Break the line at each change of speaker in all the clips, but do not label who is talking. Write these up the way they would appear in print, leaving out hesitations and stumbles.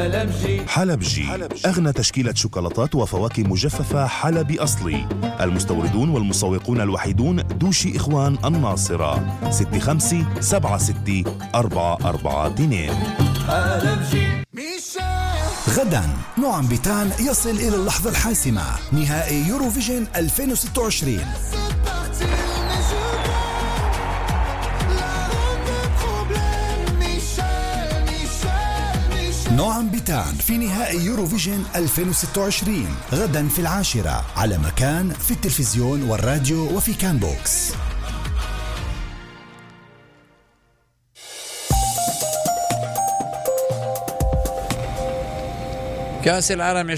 حلبجي، أغنى تشكيلة شوكولاتات وفواكه مجففة حلبي أصلي. المستوردون والمسوقون الوحيدون دوشي إخوان الناصرة 6576 442. حلبجي.
غدا نعم بتان يصل إلى اللحظة الحاسمة، نهائي يوروفيجن 2026. نعم بتان في نهائي يوروفيجن 2026 غدا في 10 على مكان في التلفزيون والراديو وفي كان بوكس.
كأس العالم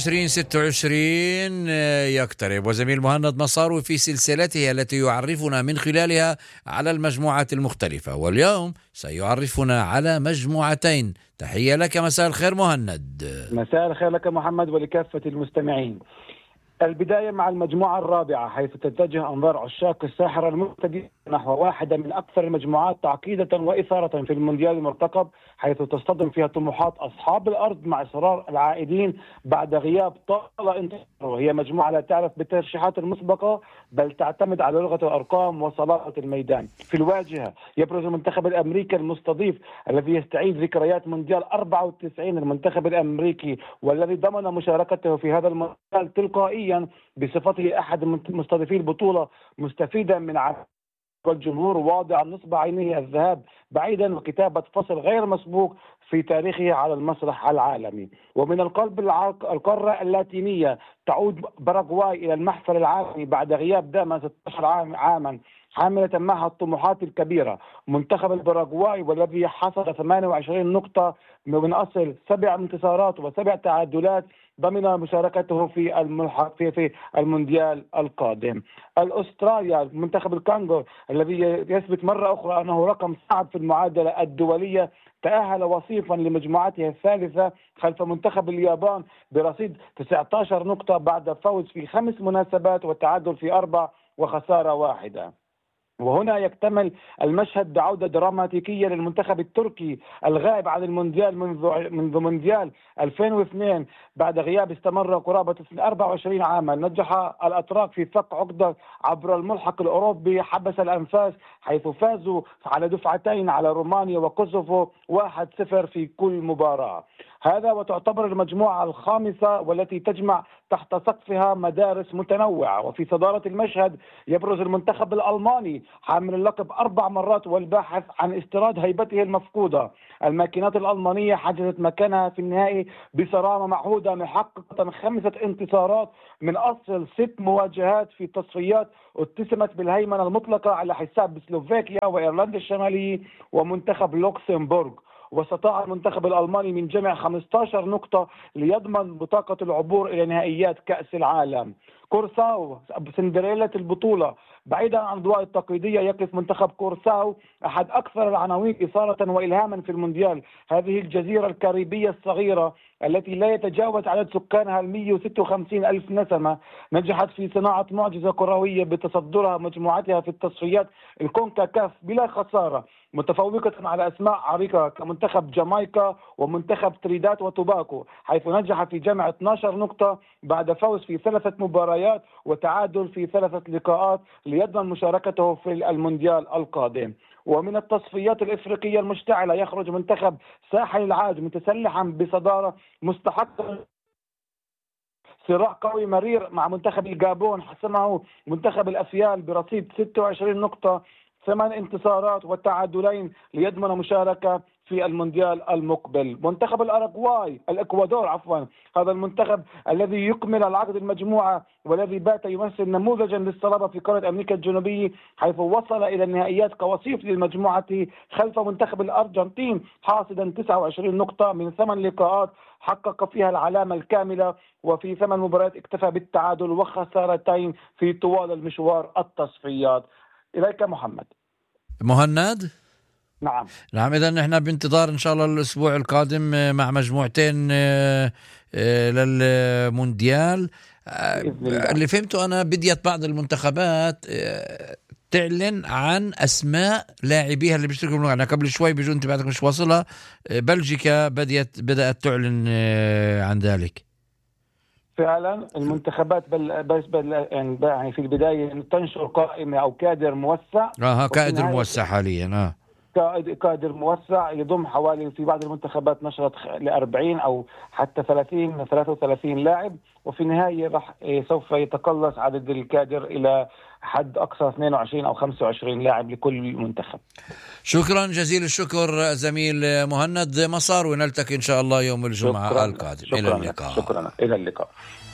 2026 يقترب، وزميل مهند مصاروي في سلسلته التي يعرفنا من خلالها على المجموعات المختلفة، واليوم سيعرفنا على مجموعتين. تحية لك، مساء الخير مهند.
مساء الخير لك محمد ولكافة المستمعين. البداية مع المجموعة الرابعة، حيث تتجه أنظار عشاق الساحرة المبتدئ نحو واحدة من أكثر المجموعات تعقيدة وإثارة في المونديال المرتقب، حيث تصطدم فيها طموحات أصحاب الأرض مع إصرار العائدين بعد غياب طال انتظار. وهي مجموعة لا تعرف بالترشيحات المسبقة، بل تعتمد على لغة الأرقام وصلابة الميدان. في الواجهة يبرز المنتخب الأمريكي المستضيف الذي يستعيد ذكريات مونديال 94، المنتخب الأمريكي والذي ضمن مشاركته في هذا المونديال تلقائيا بصفته أحد مستضيفي البطولة، مستفيدا من والجمهور واضع نصب عينيه الذهاب بعيدا وكتابة فصل غير مسبوق في تاريخه على المسرح العالمي. ومن القلب القارة اللاتينية تعود باراغواي إلى المحفل العالمي بعد غياب دام 16 عاما، حاملة معها الطموحات الكبيرة. منتخب الباراغواي والذي حصل 28 نقطة من أصل 7 انتصارات و7 تعادلات ضمن مشاركته في المونديال القادم. الأستراليا، منتخب الكونغو الذي يثبت مرة أخرى أنه رقم صعب في المعادلة الدولية، تأهل وصيفا لمجموعته الثالثة خلف منتخب اليابان برصيد 19 نقطة بعد فوز في 5 مناسبات والتعادل في 4 وخسارة واحدة. وهنا يكتمل المشهد بعودة دراماتيكية للمنتخب التركي الغائب عن المونديال منذ مونديال 2002 بعد غياب استمر قرابة 24 عاما. نجح الأتراك في فك عقدة عبر الملحق الأوروبي حبس الأنفاس، حيث فازوا على دفعتين على رومانيا وكوسوفو 1-0 في كل مباراة. هذا وتعتبر المجموعة الخامسة والتي تجمع تحت سقفها مدارس متنوعة. وفي صدارة المشهد يبرز المنتخب الألماني حامل اللقب 4 مرات والباحث عن استيراد هيبته المفقودة. الماكينات الألمانية حجزت مكانها في النهائي بصرامة معهودة، محققة 5 انتصارات من أصل 6 مواجهات في تصفيات اتسمت بالهيمنة المطلقة على حساب سلوفاكيا وإيرلندا الشمالية ومنتخب لوكسمبورغ. واستطاع المنتخب الألماني من جمع 15 نقطة ليضمن بطاقة العبور إلى نهائيات كأس العالم. كورساو سندريلا البطولة، بعيدا عن الأضواء التقليدية يقف منتخب كورساو أحد أكثر العناوين إثارة وإلهاما في المونديال. هذه الجزيرة الكاريبية الصغيرة التي لا يتجاوز عدد سكانها 156 ألف نسمة، نجحت في صناعة معجزة كروية بتصدرها مجموعتها في التصفيات الكونكاكاف بلا خسارة، متفوقة على أسماء عريقة كمنتخب جامايكا ومنتخب تريدات وتوباكو، حيث نجح في جمع 12 نقطة بعد فوز في 3 مباريات وتعادل في 3 لقاءات ليضمن مشاركته في المونديال القادم. ومن التصفيات الإفريقية المشتعلة يخرج منتخب ساحل العاج متسلحا بصدارة مستحقة صراع قوي مرير مع منتخب الجابون حسمه منتخب الأفيال برصيد 26 نقطة، 8 انتصارات والتعادلين ليضمن مشاركة في المونديال المقبل. منتخب الإكوادور هذا المنتخب الذي يكمل العقد المجموعة والذي بات يمثل نموذجا للصلابة في قارة أمريكا الجنوبية، حيث وصل إلى النهائيات كوصيف للمجموعة خلف منتخب الأرجنتين حاصدا 29 نقطة من 8 لقاءات حقق فيها العلامة الكاملة، وفي 8 مباريات اكتفى بالتعادل وخسارتين في طوال المشوار التصفيات. إليك محمد.
مهند.
نعم
إذا نحن بانتظار إن شاء الله الأسبوع القادم مع مجموعتين للمونديال. اللي فهمته أنا بديت بعض المنتخبات تعلن عن أسماء لاعبيها اللي بيشتركوا بالمنتخب. يعني قبل شوي بيجوا انت بعدك مش واصلها، بلجيكا بدأت تعلن عن ذلك.
فعلا المنتخبات يعني في البداية تنشر قائمة أو كادر موسع.
كادر موسع حاليا.
كادر موسع يضم حوالي، في بعض المنتخبات نشرت ل40 أو حتى 33 لاعب، وفي النهاية سوف يتقلص عدد الكادر إلى حد أقصى 22 أو 25 لاعب لكل منتخب.
شكرا جزيل الشكر زميل مهند مسار، ونلتقي إن شاء الله يوم الجمعة القادم. إلى اللقاء.
شكرا، إلى اللقاء.